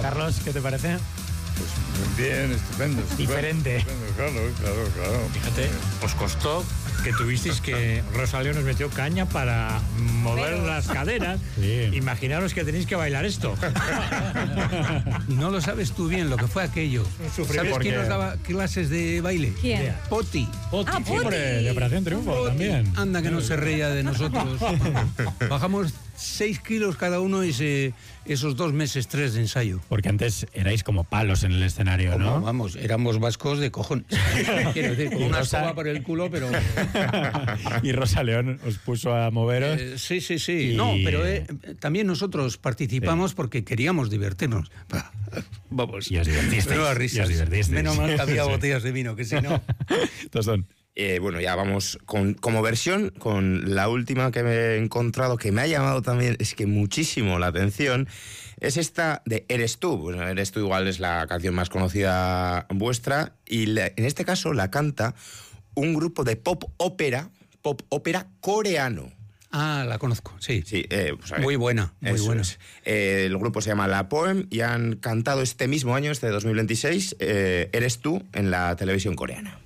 Carlos, ¿qué te parece? Pues bien, estupendo. Diferente. Estupendo, claro. Fíjate, os costó que tuvisteis que Rosalía nos metió caña para mover las caderas. Sí. Imaginaros que tenéis que bailar esto. No lo sabes tú bien lo que fue aquello. ¿Sabes porque- quién nos daba clases de baile? ¿Quién? Poti. Poti, Ah, Poti. hombre, de Operación Triunfo también. Anda que no se reía de nosotros. Bajamos 6 kilos cada uno esos 2 meses, 3 de ensayo. Porque antes erais como palos en el escenario, ¿no? Vamos, éramos vascos de cojones. Quiero decir, con una escoba por el culo, pero... Y Rosa León os puso a moveros. Sí. Y- No, pero también nosotros participamos porque queríamos divertirnos. Vamos. Y os divertisteis. Pero a Y risas. os divertisteis. Menos mal que había Sí. botellas de vino, que si no... Tostón. Bueno, ya vamos como versión con la última que me he encontrado, que me ha llamado también, es que muchísimo la atención, es esta de Eres tú. Bueno, Eres tú igual es la canción más conocida vuestra, y en este caso la canta un grupo de pop ópera coreano. Ah, la conozco, sí. Sí, pues a ver. Muy buena, muy Eso buena. es. El grupo se llama La Poem y han cantado este mismo año, este 2026, Eres tú, en la televisión coreana.